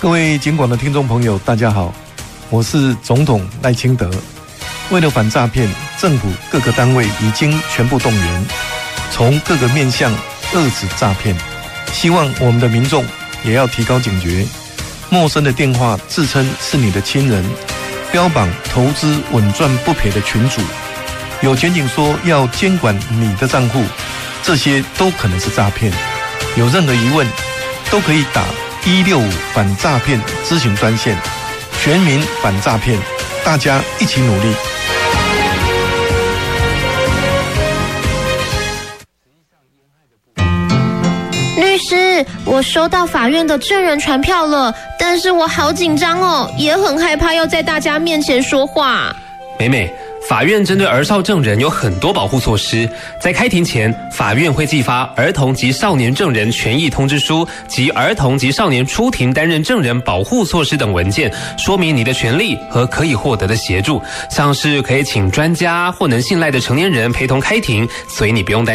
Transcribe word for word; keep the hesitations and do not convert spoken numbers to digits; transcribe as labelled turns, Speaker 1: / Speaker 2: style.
Speaker 1: 各位警广的听众朋友，大家好，我是总统赖清德。为了反诈骗，政府各个单位已经全部动员，从各个面向遏止诈骗。希望我们的民众也要提高警觉，陌生的电话自称是你的亲人，标榜投资稳赚不赔的群组，有检警说要监管你的账户，这些都可能是诈骗。有任何疑问，都可以打一六五反诈骗咨询专线，全民反诈骗，大家一起努力。
Speaker 2: 律师，我收到法院的证人传票了，但是我好紧张哦，也很害怕要在大家面前说话。
Speaker 3: 美美，法院针对儿少证人有很多保护措施。在开庭前，法院会寄发儿童及少年证人权益通知书及儿童及少年出庭担任证人保护措施等文件，说明你的权利和可以获得的协助，像是可以请专家或能信赖的成年人陪同开庭，所以你不用担心。